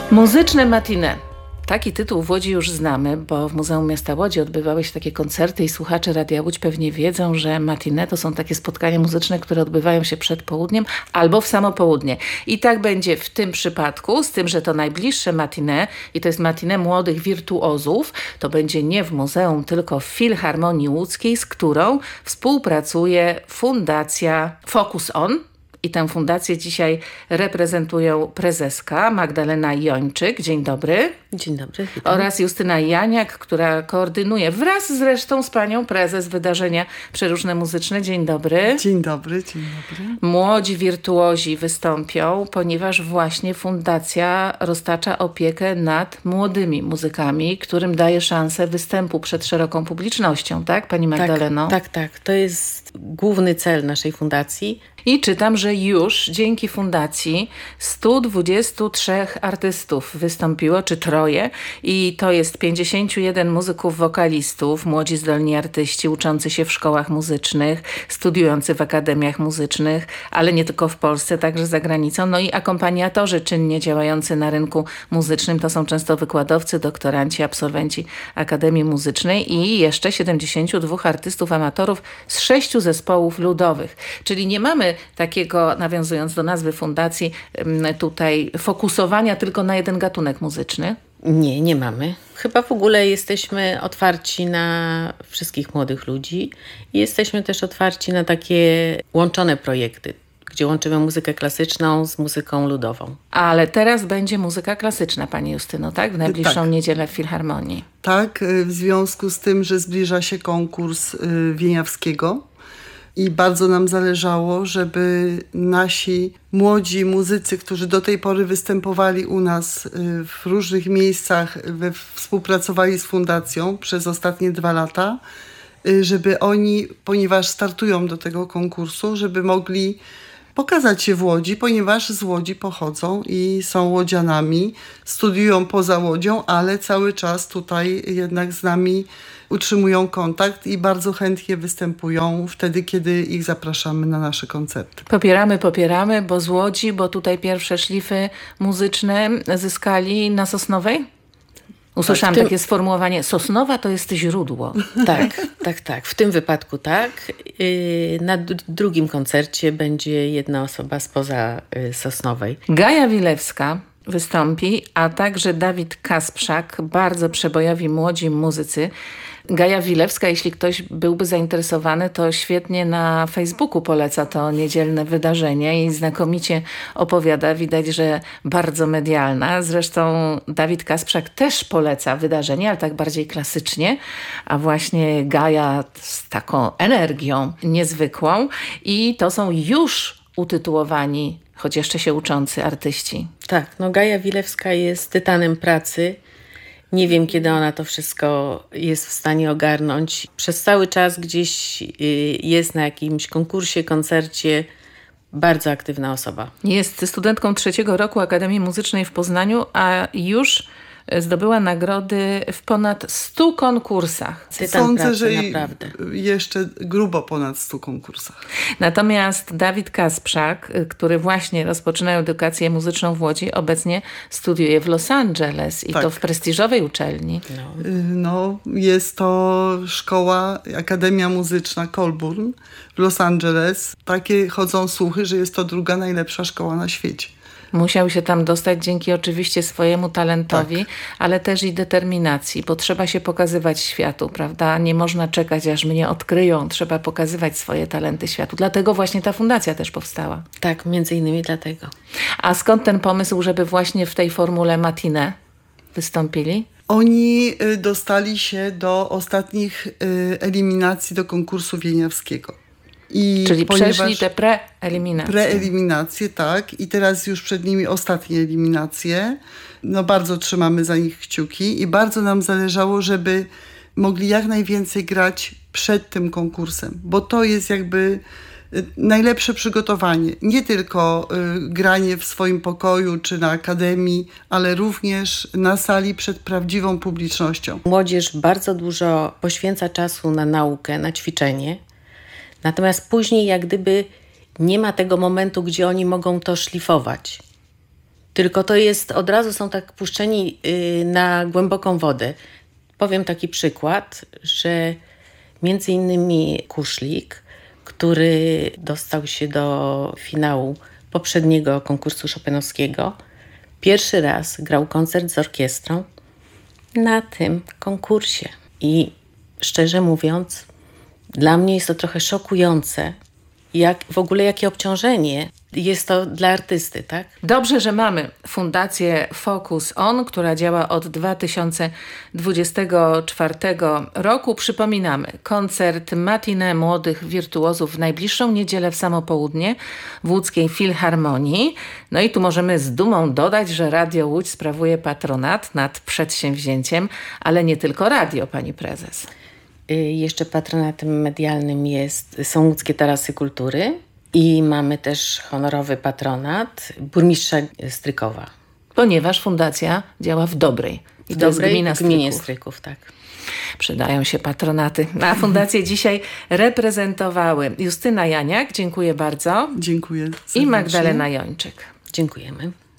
Muzyczne matinee. Taki tytuł w Łodzi już znamy, bo w Muzeum Miasta Łodzi odbywały się takie koncerty i słuchacze Radia Łódź pewnie wiedzą, że matinee to są takie spotkania muzyczne, które odbywają się przed południem albo w samo południe. I tak będzie w tym przypadku, z tym, że to najbliższe matinee i to jest matinee młodych wirtuozów. To będzie nie w muzeum, tylko w Filharmonii Łódzkiej, z którą współpracuje Fundacja Focus On. I tę fundację dzisiaj reprezentują prezeska Magdalena Jończyk. Dzień dobry. Dzień dobry. Witam. Oraz Justyna Janiak, która koordynuje wraz zresztą z panią prezes wydarzenia Przeróżne Muzyczne. Dzień dobry. Dzień dobry, dzień dobry. Młodzi wirtuozi wystąpią, ponieważ właśnie fundacja roztacza opiekę nad młodymi muzykami, którym daje szansę występu przed szeroką publicznością, tak pani Magdaleno? Tak. To jest główny cel naszej fundacji. I czytam, że już dzięki fundacji 123 artystów wystąpiło, czy troje, i to jest 51 muzyków wokalistów, młodzi zdolni artyści uczący się w szkołach muzycznych, studiujący w akademiach muzycznych, ale nie tylko w Polsce, także za granicą. No i akompaniatorzy czynnie działający na rynku muzycznym, to są często wykładowcy, doktoranci, absolwenci Akademii Muzycznej i jeszcze 72 artystów amatorów z 6 zespołów ludowych. Czyli nie mamy takiego, nawiązując do nazwy fundacji, tutaj fokusowania tylko na jeden gatunek muzyczny? Nie mamy. Chyba w ogóle jesteśmy otwarci na wszystkich młodych ludzi i jesteśmy też otwarci na takie łączone projekty, gdzie łączymy muzykę klasyczną z muzyką ludową. Ale teraz będzie muzyka klasyczna, pani Justyno, tak? W najbliższą niedzielę w Filharmonii. Tak, w związku z tym, że zbliża się konkurs Wieniawskiego. I bardzo nam zależało, żeby nasi młodzi muzycy, którzy do tej pory występowali u nas w różnych miejscach, współpracowali z fundacją przez ostatnie 2 lata, żeby oni, ponieważ startują do tego konkursu, żeby mogli pokazać się w Łodzi, ponieważ z Łodzi pochodzą i są łodzianami, studiują poza Łodzią, ale cały czas tutaj jednak z nami utrzymują kontakt i bardzo chętnie występują wtedy, kiedy ich zapraszamy na nasze koncerty. Popieramy, bo z Łodzi, bo tutaj pierwsze szlify muzyczne zyskali na Sosnowej? Usłyszałam takie sformułowanie, Sosnowa to jest źródło. Tak. W tym wypadku tak. Na drugim koncercie będzie jedna osoba spoza Sosnowej. Gaja Wilewska wystąpi, a także Dawid Kasprzak, bardzo przebojowi młodzi muzycy. Gaja Wilewska, jeśli ktoś byłby zainteresowany, to świetnie na Facebooku poleca to niedzielne wydarzenie i znakomicie opowiada. Widać, że bardzo medialna. Zresztą Dawid Kasprzak też poleca wydarzenie, ale tak bardziej klasycznie, a właśnie Gaja z taką energią niezwykłą. I to są już utytułowani, choć jeszcze się uczący artyści. Tak, Gaja Wilewska jest tytanem pracy. Nie wiem, kiedy ona to wszystko jest w stanie ogarnąć. Przez cały czas gdzieś jest na jakimś konkursie, koncercie. Bardzo aktywna osoba. Jest studentką 3. roku Akademii Muzycznej w Poznaniu, a już zdobyła nagrody w ponad 100 konkursach. Sądzę, że jeszcze grubo ponad 100 konkursach. Natomiast Dawid Kasprzak, który właśnie rozpoczyna edukację muzyczną w Łodzi, obecnie studiuje w Los Angeles i to w prestiżowej uczelni. Jest to szkoła, Akademia Muzyczna Colburn w Los Angeles. Takie chodzą słuchy, że jest to 2. najlepsza szkoła na świecie. Musiał się tam dostać dzięki oczywiście swojemu talentowi, ale też i determinacji, bo trzeba się pokazywać światu, prawda? Nie można czekać, aż mnie odkryją. Trzeba pokazywać swoje talenty światu. Dlatego właśnie ta fundacja też powstała. Tak, między innymi dlatego. A skąd ten pomysł, żeby właśnie w tej formule matinee wystąpili? Oni dostali się do ostatnich eliminacji do konkursu wieniawskiego. Czyli przeszli te preeliminacje. Preeliminacje, tak. I teraz już przed nimi ostatnie eliminacje. Bardzo trzymamy za nich kciuki i bardzo nam zależało, żeby mogli jak najwięcej grać przed tym konkursem, bo to jest jakby najlepsze przygotowanie. Nie tylko granie w swoim pokoju czy na akademii, ale również na sali przed prawdziwą publicznością. Młodzież bardzo dużo poświęca czasu na naukę, na ćwiczenie. Natomiast później jak gdyby nie ma tego momentu, gdzie oni mogą to szlifować. Tylko to jest, od razu są tak puszczeni na głęboką wodę. Powiem taki przykład, że między innymi Kuszlik, który dostał się do finału poprzedniego konkursu chopinowskiego, pierwszy raz grał koncert z orkiestrą na tym konkursie. I szczerze mówiąc, dla mnie jest to trochę szokujące, w ogóle jakie obciążenie jest to dla artysty, tak? Dobrze, że mamy Fundację Focus On, która działa od 2024 roku. Przypominamy, koncert matinee młodych wirtuozów w najbliższą niedzielę w samo południe w Łódzkiej Filharmonii. No i tu możemy z dumą dodać, że Radio Łódź sprawuje patronat nad przedsięwzięciem, ale nie tylko radio, pani prezes. Jeszcze patronatem medialnym są Łódzkie Tarasy Kultury i mamy też honorowy patronat burmistrza Strykowa. Ponieważ fundacja działa w Dobrej. I to jest gmina Stryków, tak. Przydają się patronaty. A fundację dzisiaj reprezentowały Justyna Janiak, dziękuję bardzo. Dziękuję serdecznie. I Magdalena Jończyk. Dziękujemy.